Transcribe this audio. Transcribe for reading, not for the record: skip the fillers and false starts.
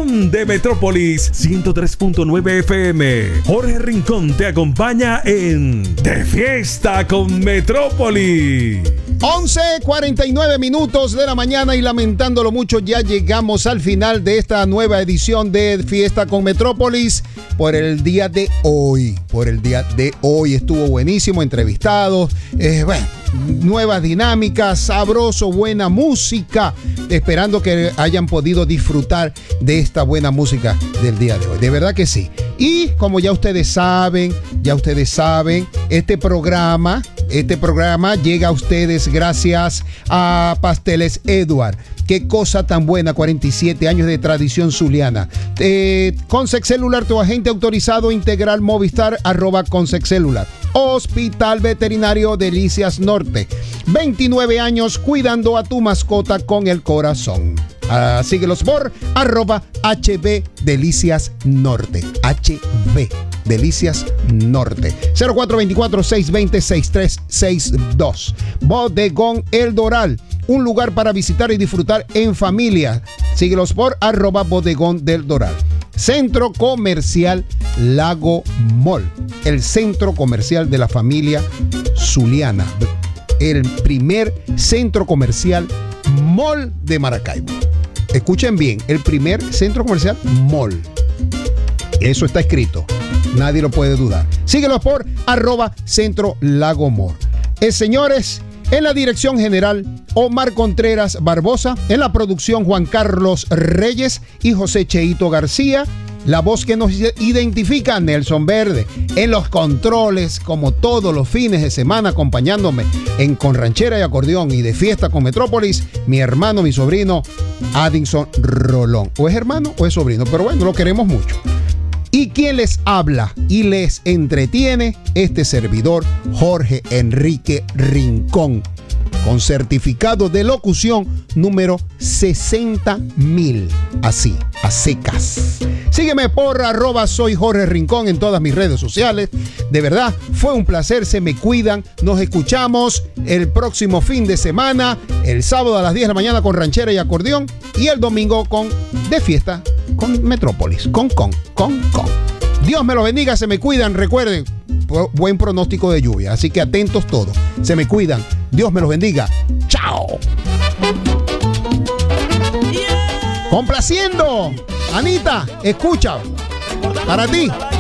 Rincón de Metrópolis 103.9 FM. Jorge Rincón te acompaña en De Fiesta con Metrópolis. 11:49 minutos de la mañana y lamentándolo mucho ya llegamos al final de esta nueva edición de Fiesta con Metrópolis por el día de hoy. Estuvo buenísimo, entrevistados, nuevas dinámicas, sabroso, buena música, esperando que hayan podido disfrutar de esta buena música del día de hoy. De verdad que sí. Y como ya ustedes saben, este programa llega a ustedes gracias a Pasteles Edward. Qué cosa tan buena, 47 años de tradición zuliana. Consex Celular, tu agente autorizado integral Movistar, @Consex Celular. Hospital Veterinario Delicias Norte. 29 años cuidando a tu mascota con el corazón. Síguelos por @HB Delicias Norte. HB Delicias Norte. 0424-620-6362. Bodegón El Doral. Un lugar para visitar y disfrutar en familia. Síguelos por @Bodegón del Doral. Centro Comercial Lago Mall. El centro comercial de la familia zuliana. El primer centro comercial mall de Maracaibo. Escuchen bien, el primer centro comercial mall. Eso está escrito. Nadie lo puede dudar. Síguelos por @Centro Lago Mall. Señores, en la dirección general, Omar Contreras Barbosa. En la producción, Juan Carlos Reyes y José Cheito García. La voz que nos identifica, Nelson Verde. En los controles, como todos los fines de semana, acompañándome en Con Ranchera y Acordeón y de Fiesta con Metrópolis, mi hermano, mi sobrino, Addison Rolón. O es hermano o es sobrino, pero bueno, lo queremos mucho. Y quien les habla y les entretiene, este servidor, Jorge Enrique Rincón, con certificado de locución número 60,000. Así, a secas. Sígueme por @soy Jorge Rincón en todas mis redes sociales. De verdad, fue un placer, se me cuidan. Nos escuchamos el próximo fin de semana, el sábado a las 10 de la mañana con Ranchera y Acordeón y el domingo con De Fiesta con Metrópolis. Con. Dios me los bendiga, se me cuidan. Recuerden, buen pronóstico de lluvia, así que atentos todos. Se me cuidan. Dios me los bendiga. ¡Chao! Complaciendo. Anita, escucha. Para ti.